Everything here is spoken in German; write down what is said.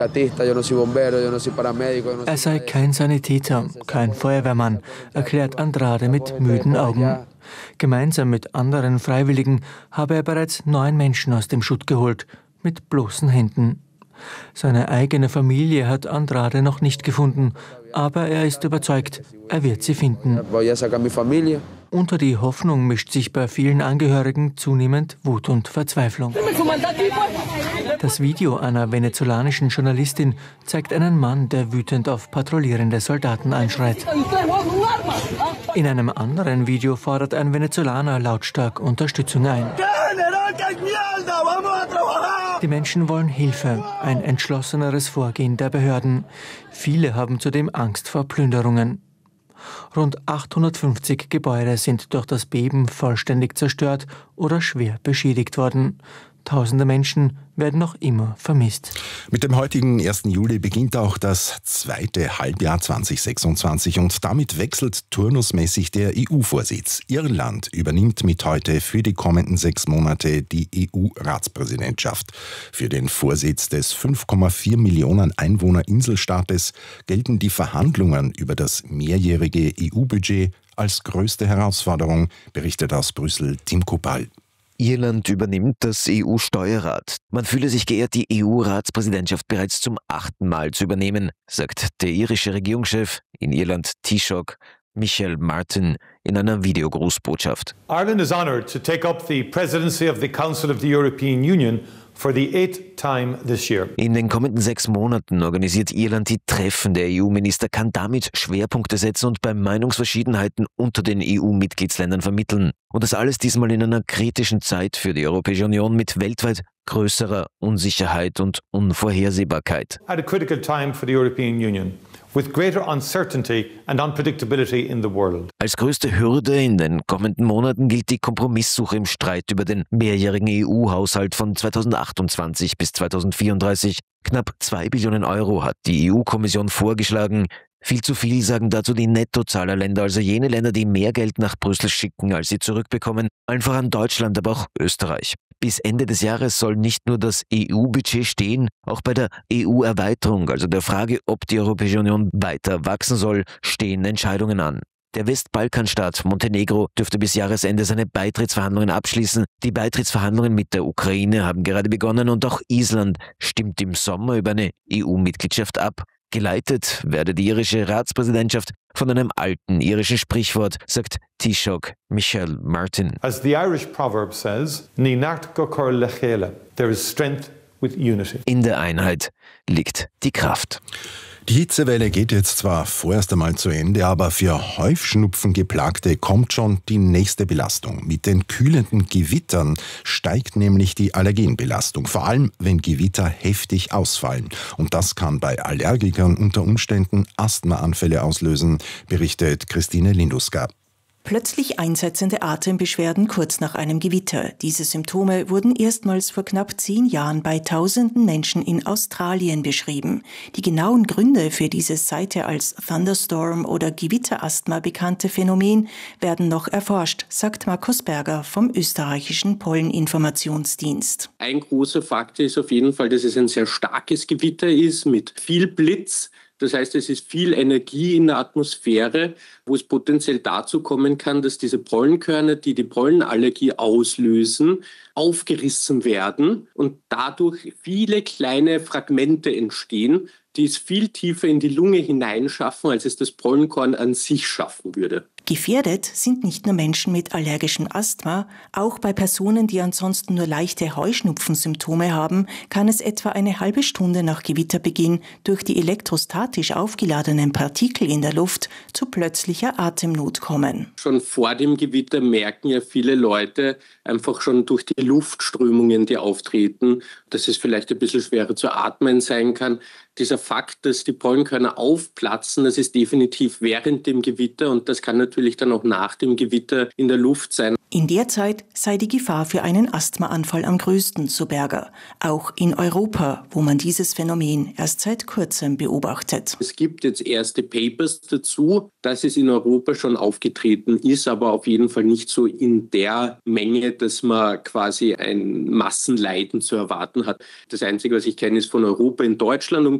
Er sei kein Sanitäter, kein Feuerwehrmann, erklärt Andrade mit müden Augen. Gemeinsam mit anderen Freiwilligen habe er bereits 9 Menschen aus dem Schutt geholt, mit bloßen Händen. Seine eigene Familie hat Andrade noch nicht gefunden, aber er ist überzeugt, er wird sie finden. Unter die Hoffnung mischt sich bei vielen Angehörigen zunehmend Wut und Verzweiflung. Das Video einer venezolanischen Journalistin zeigt einen Mann, der wütend auf patrouillierende Soldaten einschreit. In einem anderen Video fordert ein Venezolaner lautstark Unterstützung ein. Die Menschen wollen Hilfe, ein entschlosseneres Vorgehen der Behörden. Viele haben zudem Angst vor Plünderungen. Rund 850 Gebäude sind durch das Beben vollständig zerstört oder schwer beschädigt worden. Tausende Menschen werden noch immer vermisst. Mit dem heutigen 1. Juli beginnt auch das zweite Halbjahr 2026 und damit wechselt turnusmäßig der EU-Vorsitz. Irland übernimmt mit heute für die kommenden 6 Monate die EU-Ratspräsidentschaft. Für den Vorsitz des 5,4 Millionen Einwohner-Inselstaates gelten die Verhandlungen über das mehrjährige EU-Budget als größte Herausforderung, berichtet aus Brüssel Tim Kopal. Irland übernimmt das EU-Steuerrat. Man fühle sich geehrt, die EU-Ratspräsidentschaft bereits zum 8. Mal zu übernehmen, sagt der irische Regierungschef in Irland Taoiseach Michel Martin in einer Videogrußbotschaft. Ireland is honoured to take up the presidency of the Council of the European Union for the 8th time this year. In den kommenden 6 Monaten organisiert Irland die Treffen der EU-Minister, kann damit Schwerpunkte setzen und bei Meinungsverschiedenheiten unter den EU-Mitgliedsländern vermitteln. Und das alles diesmal in einer kritischen Zeit für die Europäische Union mit weltweit größerer Unsicherheit und Unvorhersehbarkeit. At a critical time for the European Union, with greater uncertainty and unpredictability in the world. Als größte Hürde in den kommenden Monaten gilt die Kompromisssuche im Streit über den mehrjährigen EU-Haushalt von 2028 bis 2034. Knapp 2 Billionen Euro hat die EU-Kommission vorgeschlagen. Viel zu viel, sagen dazu die Nettozahlerländer, also jene Länder, die mehr Geld nach Brüssel schicken, als sie zurückbekommen. Allen voran Deutschland, aber auch Österreich. Bis Ende des Jahres soll nicht nur das EU-Budget stehen, auch bei der EU-Erweiterung, also der Frage, ob die Europäische Union weiter wachsen soll, stehen Entscheidungen an. Der Westbalkanstaat Montenegro dürfte bis Jahresende seine Beitrittsverhandlungen abschließen. Die Beitrittsverhandlungen mit der Ukraine haben gerade begonnen und auch Island stimmt im Sommer über eine EU-Mitgliedschaft ab. Geleitet werde die irische Ratspräsidentschaft von einem alten irischen Sprichwort, sagt Taoiseach Michel Martin. As the Irish proverb says, "Ní nacht go cur le chéile." There is strength with unity. In der Einheit liegt die Kraft. Die Hitzewelle geht jetzt zwar vorerst einmal zu Ende, aber für Häufschnupfengeplagte kommt schon die nächste Belastung. Mit den kühlenden Gewittern steigt nämlich die Allergenbelastung, vor allem wenn Gewitter heftig ausfallen. Und das kann bei Allergikern unter Umständen Asthmaanfälle auslösen, berichtet Christine Linduska. Plötzlich einsetzende Atembeschwerden kurz nach einem Gewitter. Diese Symptome wurden erstmals vor knapp 10 Jahren bei tausenden Menschen in Australien beschrieben. Die genauen Gründe für dieses seither als Thunderstorm oder Gewitterasthma bekannte Phänomen werden noch erforscht, sagt Markus Berger vom österreichischen Polleninformationsdienst. Ein großer Faktor ist auf jeden Fall, dass es ein sehr starkes Gewitter ist mit viel Blitz. Das heißt, es ist viel Energie in der Atmosphäre, wo es potenziell dazu kommen kann, dass diese Pollenkörner, die die Pollenallergie auslösen, aufgerissen werden und dadurch viele kleine Fragmente entstehen, die es viel tiefer in die Lunge hineinschaffen, als es das Pollenkorn an sich schaffen würde. Gefährdet sind nicht nur Menschen mit allergischem Asthma, auch bei Personen, die ansonsten nur leichte Heuschnupfensymptome haben, kann es etwa eine halbe Stunde nach Gewitterbeginn durch die elektrostatisch aufgeladenen Partikel in der Luft zu plötzlicher Atemnot kommen. Schon vor dem Gewitter merken ja viele Leute einfach schon durch die Luftströmungen, die auftreten, dass es vielleicht ein bisschen schwerer zu atmen sein kann. Dieser Fakt, dass die Pollenkörner aufplatzen, das ist definitiv während dem Gewitter und das kann natürlich dann auch nach dem Gewitter in der Luft sein. In der Zeit sei die Gefahr für einen Asthmaanfall am größten, so Berger. Auch in Europa, wo man dieses Phänomen erst seit kurzem beobachtet. Es gibt jetzt erste Papers dazu, dass es in Europa schon aufgetreten ist, aber auf jeden Fall nicht so in der Menge, dass man quasi ein Massenleiden zu erwarten hat. Das Einzige, was ich kenne, ist von Europa in Deutschland.